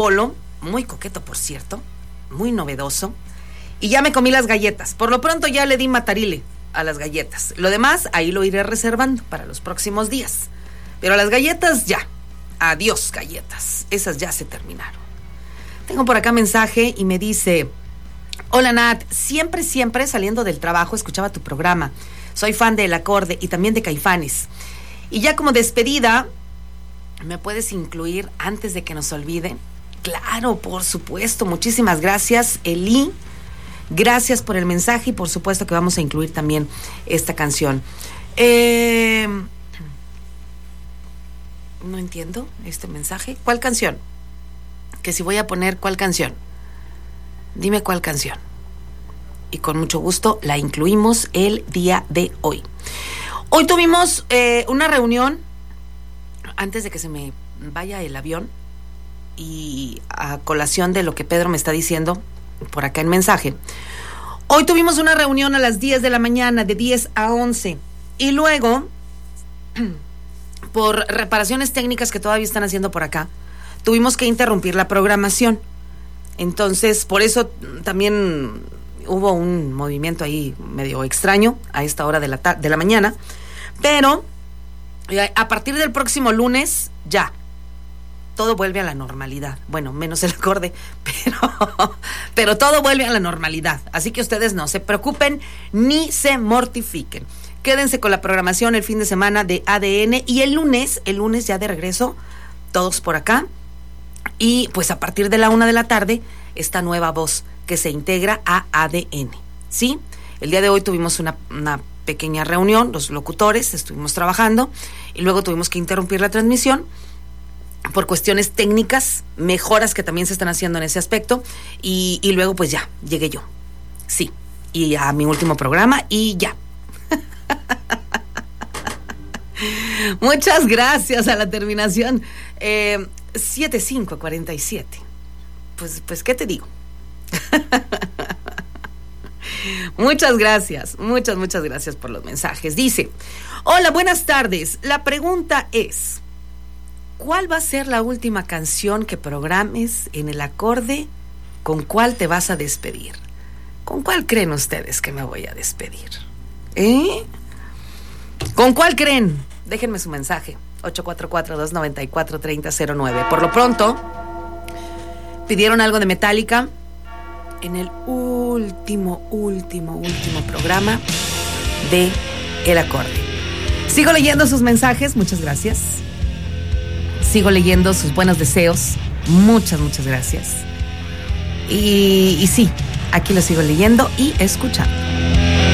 polo, muy coqueto por cierto, muy novedoso, y ya me comí las galletas. Por lo pronto ya le di matarile a las galletas. Lo demás ahí lo iré reservando para los próximos días. Pero las galletas ya, adiós galletas, esas ya se terminaron. Tengo por acá mensaje y me dice: hola Nat, siempre saliendo del trabajo escuchaba tu programa. Soy fan de El Acorde y también de Caifanes. Y ya como despedida, ¿me puedes incluir antes de que nos olviden? Claro, por supuesto. Muchísimas gracias, Eli. Gracias por el mensaje y por supuesto que vamos a incluir también esta canción. No entiendo este mensaje. ¿Cuál canción? Que si voy a poner cuál canción. Dime cuál canción. Y con mucho gusto la incluimos el día de hoy. Hoy tuvimos una reunión antes de que se me vaya el avión y a colación de lo que Pedro me está diciendo por acá en mensaje. Hoy tuvimos una reunión a las 10 de la mañana, de 10 a 11, y luego, por reparaciones técnicas que todavía están haciendo por acá, tuvimos que interrumpir la programación. Entonces, por eso también hubo un movimiento ahí medio extraño a esta hora de la mañana, pero a partir del próximo lunes ya todo vuelve a la normalidad. Bueno, menos El Acorde, pero todo vuelve a la normalidad. Así que ustedes no se preocupen ni se mortifiquen. Quédense con la programación el fin de semana de ADN y el lunes ya de regreso, todos por acá. Y pues a partir de la 1 de la tarde, esta nueva voz que se integra a ADN, ¿sí? El día de hoy tuvimos una pequeña reunión, los locutores estuvimos trabajando y luego tuvimos que interrumpir la transmisión por cuestiones técnicas, mejoras que también se están haciendo en ese aspecto, y luego pues ya, llegué yo, sí, y a mi último programa y ya. Muchas gracias a la terminación 7547. Pues ¿qué te digo? Muchas gracias por los mensajes. Dice: hola, buenas tardes. La pregunta es: ¿cuál va a ser la última canción que programes en El Acorde? ¿Con cuál te vas a despedir? ¿Con cuál creen ustedes que me voy a despedir? ¿Con cuál creen? Déjenme su mensaje. 844-294-3009. Por lo pronto, pidieron algo de Metallica en el último programa de El Acorde. Sigo leyendo sus mensajes, muchas gracias. Sigo leyendo sus buenos deseos, muchas gracias. Y sí, aquí lo sigo leyendo y escuchando.